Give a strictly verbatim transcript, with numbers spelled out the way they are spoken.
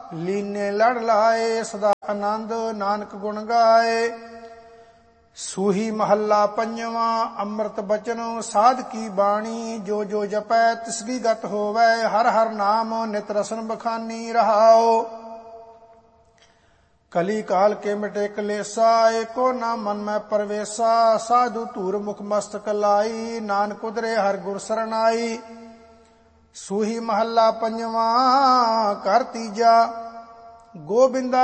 ਲੀਨੇ ਲੜ ਲਾਏ। ਸਦਾ ਆਨੰਦ ਨਾਨਕ ਗੁਣ ਗਾਏ। ਸੂਹੀ ਮਹੱਲਾ ਪੰਜਵਾਂ। ਅੰਮ੍ਰਿਤ ਬਚਨ ਸਾਧ ਕੀ ਬਾਣੀ। ਜੋ ਜੋ ਜਪੈ ਤਿਸਗੀ ਗਤ ਹੋਵੈ। ਹਰ ਹਰ ਨਾਮ ਨਿਤ ਰਸਨ ਬਖਾਨੀ ਰਹਾਓ। ਕਲੀ ਕਾਲ ਕੇ ਮਿਟੇ ਕਲੇਸਾ। ਏਕੋ ਨਾ ਮਨ ਮੈਂ ਪਰਵੇਸਾ। ਸਾਧੂ ਧੂਰ ਮੁਖ ਮਸਤਕ ਲਾਈ। ਨਾਨਕ ਉਦਰੇ ਹਰ ਗੁਰ ਸਰਨਾਈ। ਸੂਹੀ ਮਹੱਲਾ ਪੰਜਵਾਂ। ਘਰ ਤੀਜਾ। ਗੋਬਿੰਦਾ